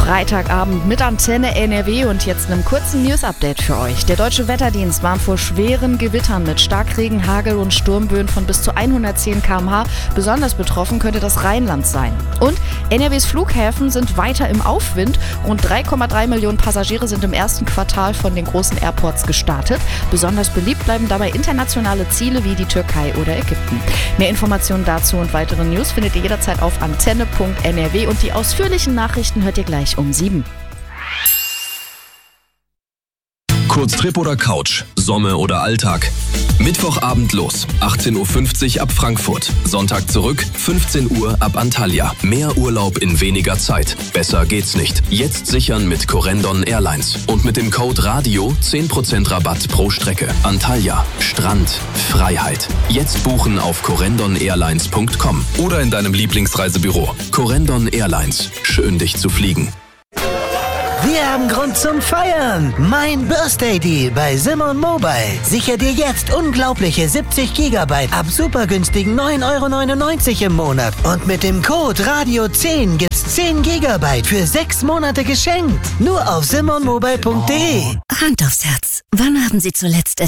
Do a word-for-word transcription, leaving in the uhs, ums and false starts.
Freitagabend mit Antenne N R W und jetzt einem kurzen News-Update für euch. Der Deutsche Wetterdienst warnt vor schweren Gewittern mit Starkregen, Hagel und Sturmböen von bis zu hundertzehn Kilometer pro Stunde. Besonders betroffen könnte das Rheinland sein. Und N R Ws Flughäfen sind weiter im Aufwind. Rund drei Komma drei Millionen Passagiere sind im ersten Quartal von den großen Airports gestartet. Besonders beliebt bleiben dabei internationale Ziele wie die Türkei oder Ägypten. Mehr Informationen dazu und weitere News findet ihr jederzeit auf antenne punkt n r w und die ausführlichen Nachrichten hört ihr gleich um sieben. Kurztrip oder Couch, Sommer oder Alltag. Mittwochabend los, achtzehn Uhr fünfzig ab Frankfurt. Sonntag zurück, fünfzehn Uhr ab Antalya. Mehr Urlaub in weniger Zeit. Besser geht's nicht. Jetzt sichern mit Corendon Airlines. Und mit dem Code RADIO zehn Prozent Rabatt pro Strecke. Antalya, Strand, Freiheit. Jetzt buchen auf corendon airlines punkt com oder in deinem Lieblingsreisebüro. Corendon Airlines. Schön, dich zu fliegen. Wir haben Grund zum Feiern. Mein Birthday Deal bei Simon Mobile. Sicher dir jetzt unglaubliche siebzig Gigabyte ab super günstigen neun Euro neunundneunzig im Monat. Und mit dem Code Radio zehn gibt's zehn Gigabyte für sechs Monate geschenkt. Nur auf simon mobile punkt de. Hand aufs Herz. Wann haben Sie zuletzt